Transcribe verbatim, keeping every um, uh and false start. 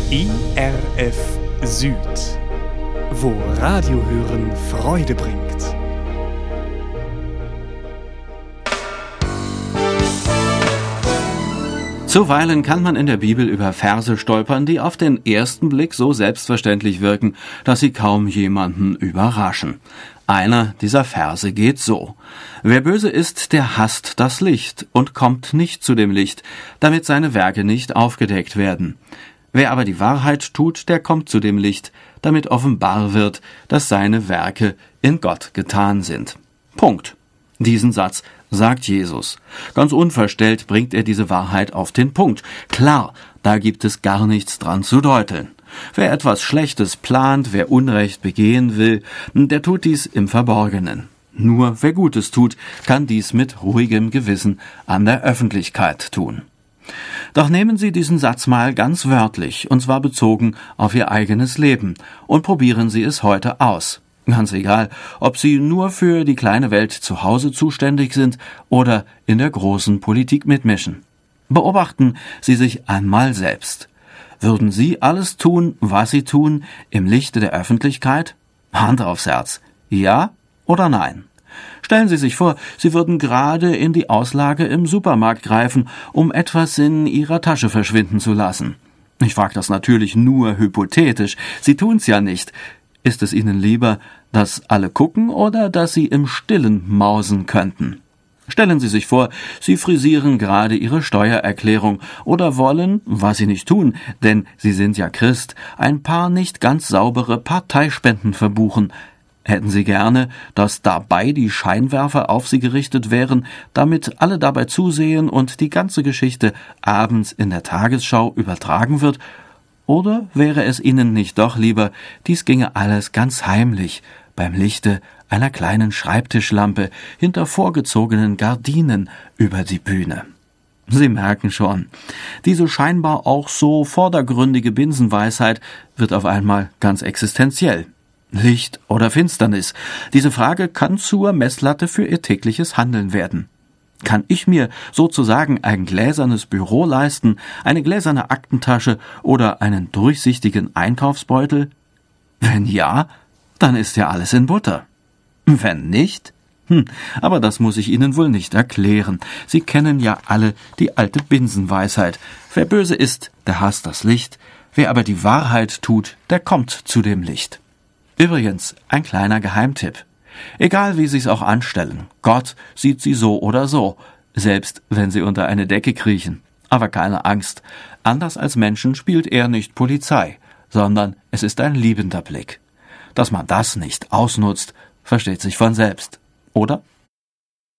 I R F Süd, wo Radiohören Freude bringt. Zuweilen kann man in der Bibel über Verse stolpern, die auf den ersten Blick so selbstverständlich wirken, dass sie kaum jemanden überraschen. Einer dieser Verse geht so: Wer böse ist, der hasst das Licht und kommt nicht zu dem Licht, damit seine Werke nicht aufgedeckt werden. Wer aber die Wahrheit tut, der kommt zu dem Licht, damit offenbar wird, dass seine Werke in Gott getan sind. Punkt. Diesen Satz sagt Jesus. Ganz unverstellt bringt er diese Wahrheit auf den Punkt. Klar, da gibt es gar nichts dran zu deuteln. Wer etwas Schlechtes plant, wer Unrecht begehen will, der tut dies im Verborgenen. Nur wer Gutes tut, kann dies mit ruhigem Gewissen an der Öffentlichkeit tun. Doch nehmen Sie diesen Satz mal ganz wörtlich, und zwar bezogen auf Ihr eigenes Leben, und probieren Sie es heute aus. Ganz egal, ob Sie nur für die kleine Welt zu Hause zuständig sind oder in der großen Politik mitmischen. Beobachten Sie sich einmal selbst. Würden Sie alles tun, was Sie tun, im Lichte der Öffentlichkeit? Hand aufs Herz. Ja oder nein? Stellen Sie sich vor, Sie würden gerade in die Auslage im Supermarkt greifen, um etwas in Ihrer Tasche verschwinden zu lassen. Ich frage das natürlich nur hypothetisch. Sie tun's ja nicht. Ist es Ihnen lieber, dass alle gucken oder dass Sie im Stillen mausen könnten? Stellen Sie sich vor, Sie frisieren gerade Ihre Steuererklärung oder wollen, was Sie nicht tun, denn Sie sind ja Christ, ein paar nicht ganz saubere Parteispenden verbuchen. Hätten Sie gerne, dass dabei die Scheinwerfer auf Sie gerichtet wären, damit alle dabei zusehen und die ganze Geschichte abends in der Tagesschau übertragen wird? Oder wäre es Ihnen nicht doch lieber, dies ginge alles ganz heimlich, beim Lichte einer kleinen Schreibtischlampe hinter vorgezogenen Gardinen über die Bühne? Sie merken schon, diese scheinbar auch so vordergründige Binsenweisheit wird auf einmal ganz existenziell. Licht oder Finsternis? Diese Frage kann zur Messlatte für Ihr tägliches Handeln werden. Kann ich mir sozusagen ein gläsernes Büro leisten, eine gläserne Aktentasche oder einen durchsichtigen Einkaufsbeutel? Wenn ja, dann ist ja alles in Butter. Wenn nicht? Hm, aber das muss ich Ihnen wohl nicht erklären. Sie kennen ja alle die alte Binsenweisheit. Wer böse ist, der hasst das Licht. Wer aber die Wahrheit tut, der kommt zu dem Licht. Übrigens, ein kleiner Geheimtipp. Egal wie Sie es auch anstellen, Gott sieht Sie so oder so, selbst wenn Sie unter eine Decke kriechen. Aber keine Angst, anders als Menschen spielt er nicht Polizei, sondern es ist ein liebender Blick. Dass man das nicht ausnutzt, versteht sich von selbst, oder?